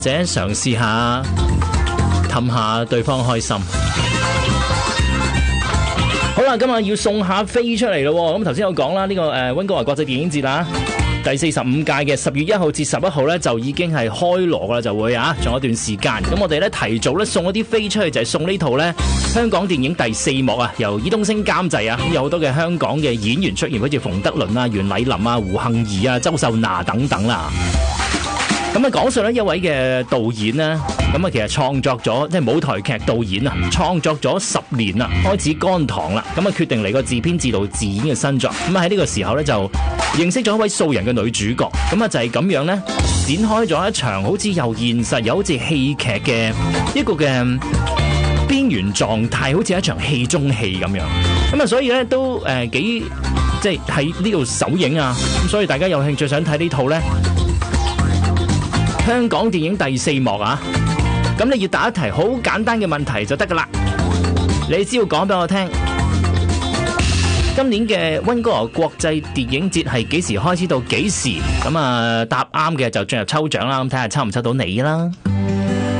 或者嘗試下氹下對方開心。好啦，今日要送下飛出嚟咯。咁頭先有講啦，呢個溫哥華國際電影節啦，第45屆嘅10月1號至11號咧就已經係開鑼啦，就會仲有一段時間。咁我哋咧提早咧送一啲飛出去，就係送呢套咧香港電影第4幕啊，由爾冬陞監製啊，咁有好多嘅香港嘅演員出現，好似馮德倫啊、袁澧林啊、胡杏兒啊、周秀娜等等啦。咁啊，講述咧一位嘅導演咧，咁啊其實創作咗即係舞台劇導演啊，創作咗10年啦，開始乾塘啦，咁啊決定嚟個自編自導自演嘅新作。咁啊喺呢個時候咧就認識咗一位素人嘅女主角，咁啊就係咁樣咧展開咗一場好似又現實又好似戲劇嘅一個嘅邊緣狀態，好似一場戲中戲咁樣。咁啊所以咧都幾即係喺呢度首映啊，咁所以大家有興趣想睇呢套咧香港電影第4幕啊，咁你要答一題好簡單嘅問題就得噶啦。你只要講俾我聽，今年嘅溫哥華國際電影節係幾時開始到幾時？咁啊答啱嘅就進入抽獎啦，咁睇下抽唔抽到你啦。